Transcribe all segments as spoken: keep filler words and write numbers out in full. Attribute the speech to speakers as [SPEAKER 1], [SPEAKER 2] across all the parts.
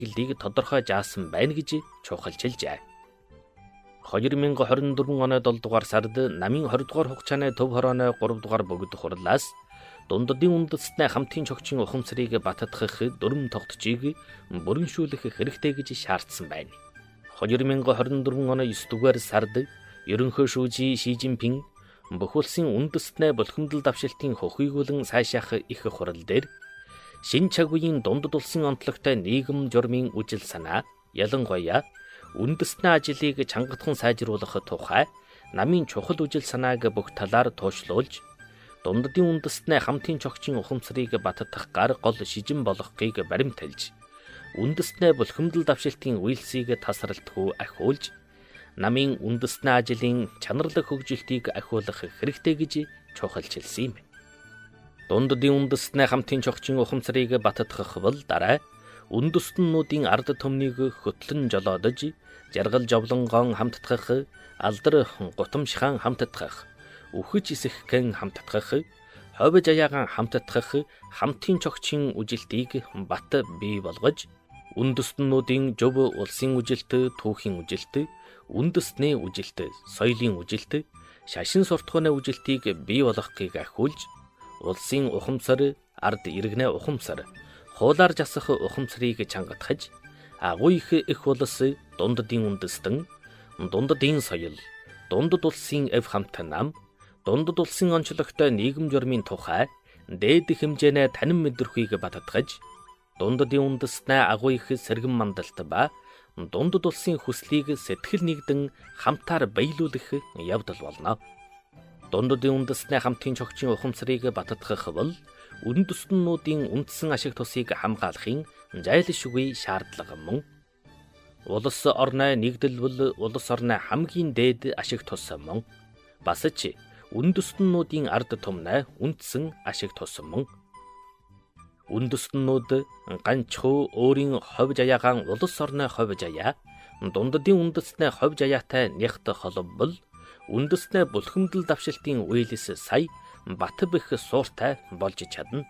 [SPEAKER 1] чиглэлийг тодорхой заасан байна гэж чухалчилжээ. хоёр мянга хорин дөрвөн оны долоо дугаар сард намын двадцать дугаар хугацааны төв хорооны гурав дугаар богино хурлаас дундадын үндэстний хамтын чогчийн ухамсарыг баттгах дүрм тогтцыг бүрэншүүлэх хэрэгтэй гэж шаардсан байна. хоёр мянга хорин дөрвөн оны девять дугаар сард ерөнхий шүүжий Ши Жинпин бүх улсын үндэстний булхимдал давшилтын хөхийгүүлэн сайшаах их хурал дээр шин цаг үеийн дундад улсын онцлогтой нийгэм журмын үжил санаа, ялангуяа үндэстний ажлыг чангахан сайжруулах тухай намын чухал үжил санааг бүх талаар туушлуулж, дундадын үндэстний хамтын чогчийн ухамсарыг баттгах гар гол шижин болгохыг баримталж, үндэстний булхимдал давшилтын үйлсийг тасралтгүй ахиулж, намын үндэстний ажлын чанарлаг хөгжилтийг ахиулах хэрэгтэй гэж чухалчилсан юм. Дундадын үндэстний хамтын чогчийн ухамсарыг баттгах бол дараа үндэстнүүдийн ард түмнийг хөтлөн жолоодож, жаргал жовлонгон хамтдах, алдар гутамшхан хамтдах, үхэж исэхгэн хамтдах, ховь жаяаган хамтдах хамтын чогчийн үжилтийг бат бий болгож, үндэстнүүдийн жив улсын үжилт, түүхийн үжилт, үндэстний үжилт, соёлын үжилт, шашин суртахууны үжилтийг бий болгохыг ахиулж, улсын ухамсар, ард иргэнэ ухамсар, хуулаар жасах ухамсарыг чангатгаж, агуу их их улс, дундадын үндэстэн, дундадын соёл, дундад улсын эв хамт нам, дундад улсын онцлогтой нийгэм журмын тухай дээд хэмжээний танин мэдрэхүйг баттгаж, дундадын үндэстний агуу их сэргэн мандалт ба дундад улсын хүслийг сэтгэл нэгдэн хамтаар баялуулах явдал болно. Дундадын үндэстний хамтын чогчийн ухамсарыг баттгах бол үндэстнүүдийн үндсэн ашиг тусыг хамгаалахын зайлшгүй шаардлага мөн. Улс орны нэгдэлбэл улс орны хамгийн дээд ашиг тус мөн. Бас ч үндэстнүүдийн ард түмний үндсэн ашиг тус мөн. Үндэстнүүд ганцхүү өөрийн ховь жаяагаан улс орны ховь жаяа, дундадын үндэстний ховь жаяатай нягт холбол, үндэстний булхимдал давшилтын үйлс сая бат бэх сууртай болж чадна.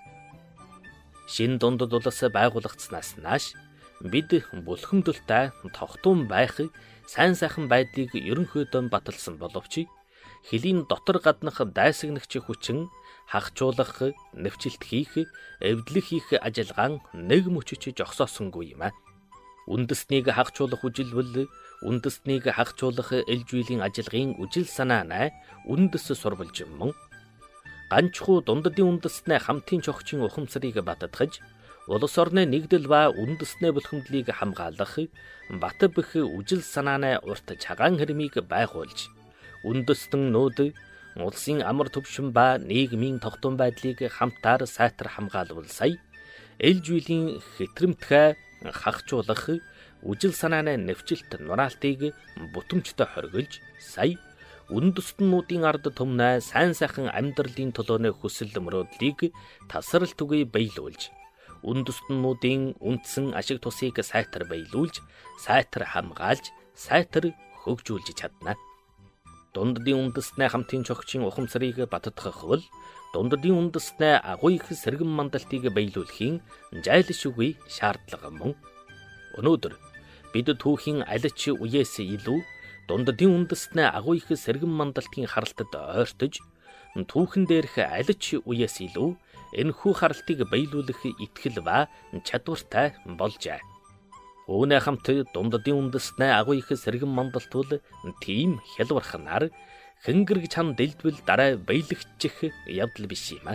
[SPEAKER 1] Шин дундад улс байгуулагдсанаас нааш бид булхимдалтай тогтун байх сайн сайхан байдлыг ерөнхийдөө баталсан боловч хэлийн дотор гаднах дайсагнагч хүчин хахжуулах, нэвчилт хийх, эвдлэх хийх ажиллагаан нэг мөчөж жогсоосонгүй юм а. Үндэстнийг хахжуулах үжилбэл үндэстнийг хахжуулах элжүйлийн ажиллагын үжил санаа най үндэс сурвалж мөн. Ганцхүү дундадын үндэстний хамтын чогчийн ухамсарыг баттгаж, улс орны нэгдэл ба үндэстний булхимдлыг хамгаалах бат бэх үжил санааны урт чагаан хэрмийг байгуулж, үндэстнүүд улсын амар төвшин ба нийгмийн тогтун байдлыг хамтаар сайтар хамгаалвал сая элжүйлийн хэтрэмтгэ хахжуулах үжил санааны нэвчилт нураалтыг бүтэмжтэй хоригдж, сая үндэстнүүдийн ард түмнээ сайн сайхан амьдралын төлөөний хүсэл мөрөөдлийг тасралтгүй баялуулж, үндэстнүүдийн үндсэн ашиг тусыг сайтар баялуулж, сайтар хамгаалж, сайтар хөгжүүлж чадна. Дундадын үндэстний хамтын чогчийн ухамсарыг баттгах бол дундадын үндэстний агуу их сэргэн мандалтыг баялуулахын зайлшгүй шаардлага мөн. Өнөөдөр бид түүхийн алич үеэс илүү дундадын үндэстний агуу их сэргэн мандалтын харалтад ойртож, түүхэн дээрх алич үеэс илүү энэхүү харалтыг баялуулах итгэл ба чадвартай болжээ. Үүнээ хамт дундадын үндэстний агуу их сэргэн мандалт бол тийм хялбарханаар хэнгэрэг чам дэлдвэл дараа баялагчих явдал биш юм а.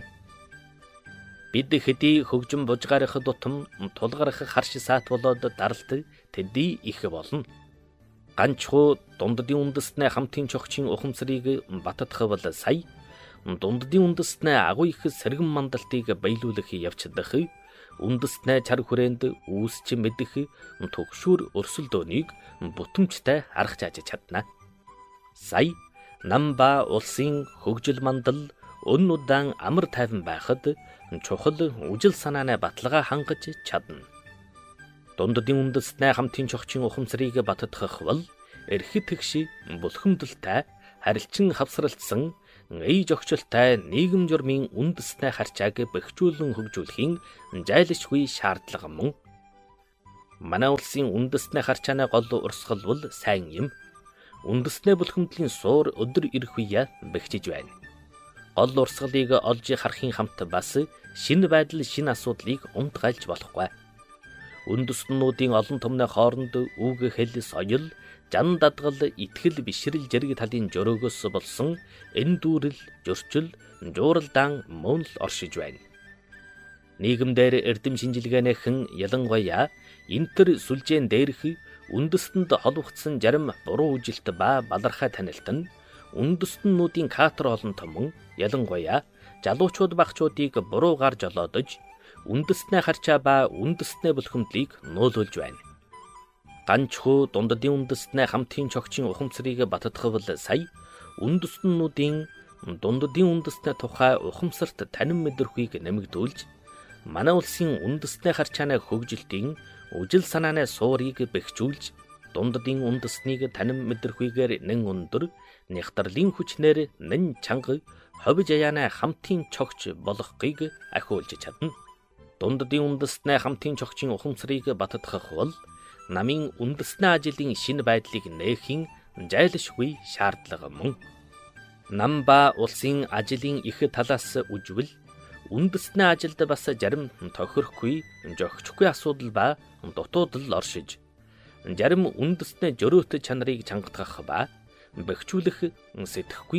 [SPEAKER 1] Бид хэдий хөгжим бужгаарах дутам тулгарах харш саат болоод даралт тэдий их болно. Ганцхүү дундадын үндэстний хамтын чогчийн ухамсарыг баттгах бол сая дундадын үндэстний агуу их сэргэн мандалтыг баялуулах явцдах, үндэстний чар хүрээнд үүсч мэдэх түгшүүр өрсөлдөөнийг бүтэмжтэй арга зааж чадна. Сая нам ба улсын хөгжил мандал өн удаан амар тайван байхад чухал үжил санааны баталгаа хангаж чадна. Дундадын үндэстний хамтын чогчийн ухамсарыг баттгах бол эрхэд тэгш булхимдалтай, харилчин хавсралтсан, эй жогчлолтой нийгэм журмын үндэстний харчааг бэхжүүлэн хөгжүүлэхийн зайлшгүй шаардлага мөн. Манай улсын үндэстний харчааны гол урсгал бол сайн юм. Үндэстний бүлхэмдлийн суур өдөр ирэх үе бэхжиж байна. Гол урсгалыг олж харахын хамт бас шинэ байдал, шинэ асуудлыг унтгайлж болохгүй. Үндэстнүүдийн олон түмний хооронд үг хэл, соёл, жан дадгал, итгэл, бишрэл зэрэг талын жөрөөгөөс болсон энэ дүүрэл, зөрчил, жууралдаан мөн л оршиж байна. Нийгэмдэр эрдэм шинжилгээнийхэн ялангуяа энтер сүлжээн дээрх үндэстэнд холбогдсон зарим буруу үжилт ба балархай танилт нь үндэстнүүдийн катер олон томон ялангуяа залуучууд багчуудыг буруугаар жолоодож үндэстний харчаа ба үндэстний бүлхэмдлийг нуулуулж байна. Ганчхүү дундадын үндэстний хамтын чогчийн ухамсарыг баттгахвал сая үндэстнүүдийн дундадын үндэстний тухай ухамсарт танин мэдрэхүйг нэмэгдүүлж манай улсын үндэстний харчааны хөгжилтийн үжил санааны суурийг бэхжүүлж дундадын үндэстнийг танин мэдрэхүйгээр нэн өндөр нягтралын хүчнэр нэн чанга ховж аяаны хамтын чогч болохыг ахиулж чадна. Дундадын үндэстний хамтын чогчийн ухамсарыг баттгах бол намын үндэстний ажлын шинэ байдлыг нээхийн зайлшгүй шаардлага мөн. Нам ба улсын ажлын их талаас үжвэл үндэстний ажилд бас зарим тохирохгүй, жогчгүй асуудал ба дутуудал оршиж, зарим үндэстний жөрөөт чанарыг чангатгах ба бэхжүүлэх сэтгэхгүй